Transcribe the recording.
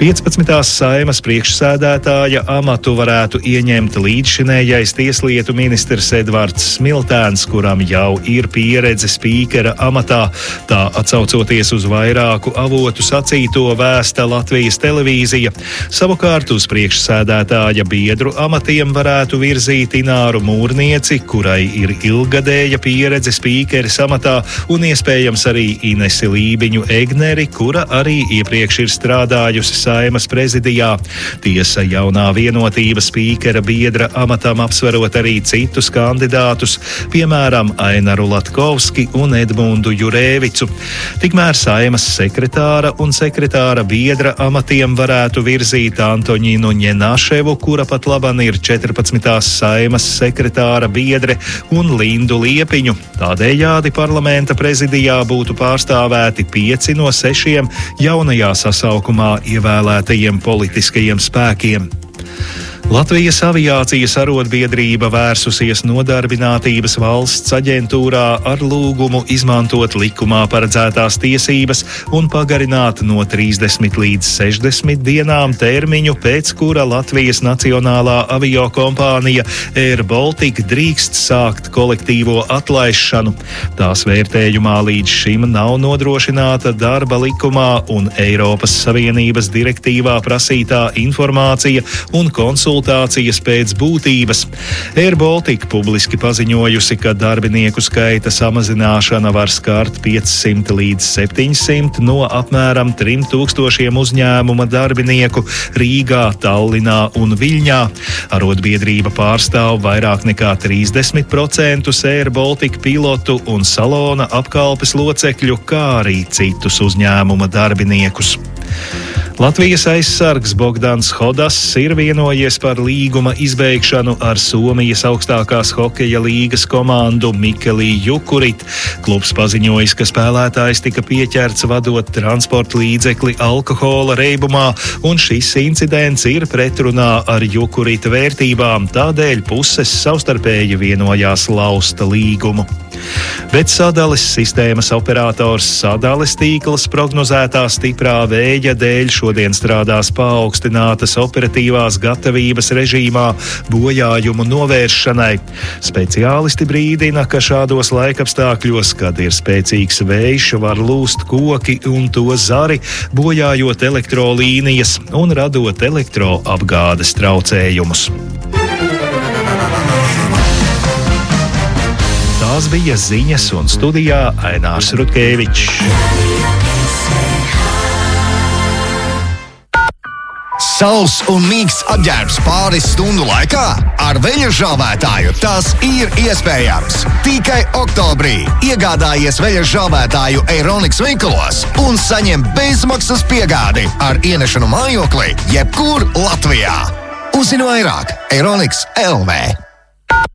15. Saimas priekšsēdētāja amatu varētu ieņemt līdzšinējais tieslietu ministrs Edvards Smiltēns, kuram jau ir pieredze spīkera amatā. Tā atsaucoties uz vairāku avotu sacīto vēsta Latvijas televīzija. Savukārt uz priekšsēdētāja biedru amatiem varētu virzīt Ināru Mūrnieci, kurai ir ilgadēja pieredze spīkeres amatā, un iespējams arī Inesi Lībiņu Egneri, kura arī iepriekš ir strādājusi Saimas prezidijā. Tiesa, jaunā Vienotība spīkera biedra amatam apsverot arī citus kandidātus, piemēram, Ainaru Latkovski un Edmundu Jurēvicu. Tikmēr Saimas sekretāra un sekretāra biedra amatiem varētu virzīt Antoņinu Ņenaševu, kura pat laban ir 14. Saimas sekretāra biedre, un Lindu Liepiņu. Tādējādi parlamenta prezidijā būtu pārstāvēti 5 no 6 jaunajā sasaukumā ievēlētajiem politiskajiem spēkiem. Latvijas aviācijas arotbiedrība vērsusies Nodarbinātības valsts aģentūrā ar lūgumu izmantot likumā paredzētās tiesības un pagarināt no 30 līdz 60 dienām termiņu, pēc kura Latvijas nacionālā aviokompānija Air Baltica drīkst sākt kolektīvo atlaišanu. Tās vērtējumā līdz šim nav nodrošināta darba likumā un Eiropas Savienības direktīvā prasītā informācija un konsultācijas pēc būtības. Air Baltica publiski paziņojusi, ka darbinieku skaita samazināšana var skart 500 līdz 700 no apmēram 3000 uzņēmuma darbinieku Rīgā, Tallinā un Viļņā. Arotbiedrība pārstāv vairāk nekā 30% Air Baltica pilotu un salona apkalpes locekļu, kā arī citus uzņēmuma darbiniekus. Latvijas aizsargs Bogdans Hodas ir vienojies par līguma izbeigšanu ar Somijas augstākās hokeja līgas komandu Mikeli Jukurit. Klubs paziņojis, ka spēlētājs tika pieķerts vadot transporta līdzekli alkohola reibumā, un šis incidents ir pretrunā ar Jukurita vērtībām, tādēļ puses savstarpēji vienojās lausta līgumu. Bet sadales sistēmas operators Sadales tīkls prognozētā stiprā vēja dēļ šodien strādās paaugstinātas operatīvās gatavības režīmā bojājumu novēršanai. Speciālisti brīdina, ka šādos laikapstākļos, kad ir spēcīgs vējš, var lūst koki un to zari, bojājot elektrolīnijas un radot elektroapgādes traucējumus. Tās bija ziņas, un studijā Ainārs Rutkevičs. Sauss un mīksts apģērbs pāris stundu laikā? Ar veļa žāvētāju tas ir iespējams. Tikai oktobrī iegādājies veļa žāvētāju Eironix veikalos un saņem bezmaksas piegādi ar ienešanu mājoklī jebkur Latvijā. Uzzini vairāk Eironix LV.